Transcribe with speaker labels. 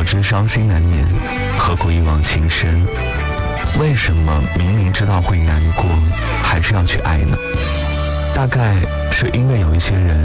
Speaker 1: 知伤心难免，何苦一往情深？为什么明明知道会难过，还是要去爱呢？大概是因为有一些人